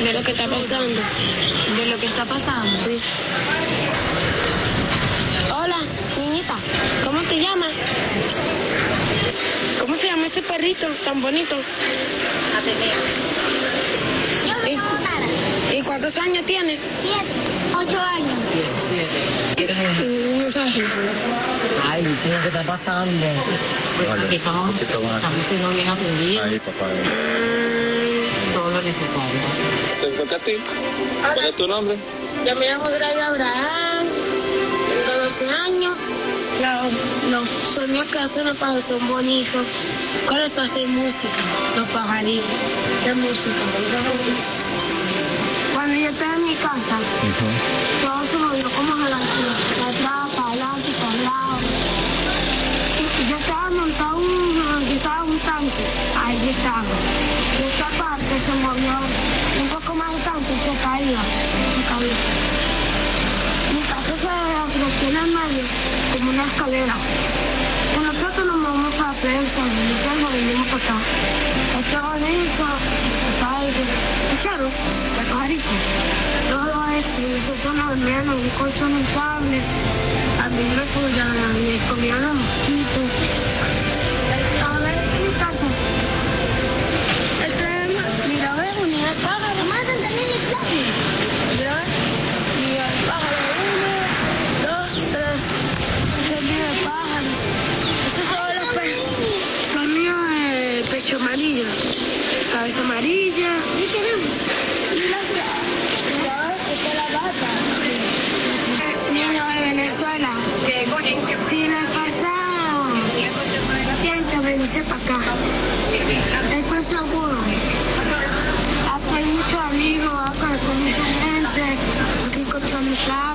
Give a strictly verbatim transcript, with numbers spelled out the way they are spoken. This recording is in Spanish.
De lo que está pasando. ¿De lo que está pasando? Sí. Hola, niñita, ¿cómo te llamas? ¿Cómo se llama ese perrito tan bonito? Ateneo. Yo me llamo Tara. ¿Y cuántos años tiene? Siete, ocho años. Siete, siete. No sabes. Ay, ¿qué es lo que está pasando? Vale. Aquí estamos, Aquí estamos. estamos siendo bien atendidos. Ahí, papá. Todo lo necesario. ¿Te toca a ti? ¿Cuál es tu nombre? Yo me llamo Gray Abraham, tengo doce años. Los, los sonidos que hacen los pájaros son bonitos. Con esto hacen música, los pajaritos, de música. Cuando yo estaba en mi casa, Uh-huh. todo se movió como de la para atrás, para adelante, para el lado. Y yo estaba montado un, yo estaba en un tanque, ahí yo estaba. Y esta parte se movió un poco más el tanque y se caía, se caía. Mi casa se creció en el medio como una escalera. Y nosotros nos movimos para la prensa, y nosotros nos vinimos para acá. Está bonito, está aire. ¿Escucharon? El pajarito. Todo esto, y nosotros nos dormíamos en un colchón inflable. A mí me comían, me comían los mosquitos. A ver, en mi casa. Ese, mira, ve, unidad de pájaro. Más también es clase. Mira, ve. Unidad de pájaro. Uno, dos, tres. Sonido de pájaro. Estos son los pe- sonidos de pecho amarillo. Cabeza amarilla. ¿Qué tenemos? Mira, mira, esta es la gata. Niño de Venezuela. Si le pasa, tienen que venirse para acá. Esto es seguro. Acá hay muchos amigos, acá hay mucha gente, aquí encontramos